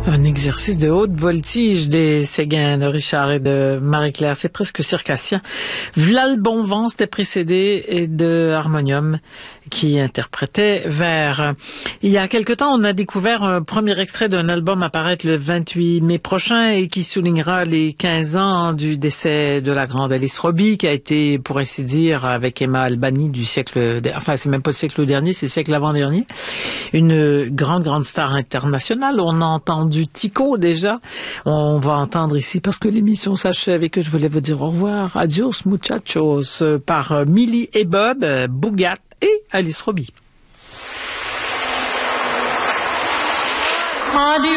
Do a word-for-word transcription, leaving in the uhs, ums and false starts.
Un exercice de haute voltige des Séguin de Richard et de Marie-Claire. C'est presque circassien. V'là le bon vent, c'était précédé de Harmonium qui interprétait Vers. Il y a quelque temps, on a découvert un premier extrait d'un album à paraître le vingt-huit mai prochain et qui soulignera les quinze ans du décès de la grande Alice Robbie, qui a été, pour ainsi dire, avec Emma Albani du siècle, enfin, c'est même pas le siècle dernier, c'est le siècle avant-dernier, une grande, grande star internationale. On a entendu Tico déjà. On va entendre ici, parce que l'émission s'achève et que je voulais vous dire au revoir, adios muchachos, par Millie et Bob, Bougat et Alice Robbie. Adios.